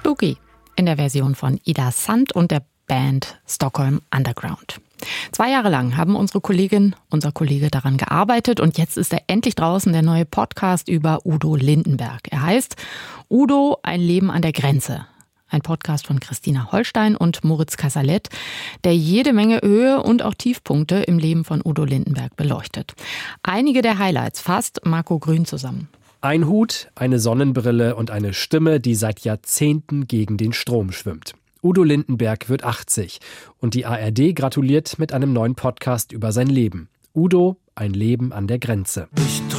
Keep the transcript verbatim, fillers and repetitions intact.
Spooky in der Version von Ida Sand und der Band Stockholm Underground. Zwei Jahre lang haben unsere Kollegin, unser Kollege daran gearbeitet und jetzt ist er endlich draußen, der neue Podcast über Udo Lindenberg. Er heißt Udo, ein Leben an der Grenze. Ein Podcast von Christina Holstein und Moritz Casalet, der jede Menge Höhe und auch Tiefpunkte im Leben von Udo Lindenberg beleuchtet. Einige der Highlights fasst Marco Grün zusammen. Ein Hut, eine Sonnenbrille und eine Stimme, die seit Jahrzehnten gegen den Strom schwimmt. Udo Lindenberg wird achtzig und die A R D gratuliert mit einem neuen Podcast über sein Leben. Udo, ein Leben an der Grenze.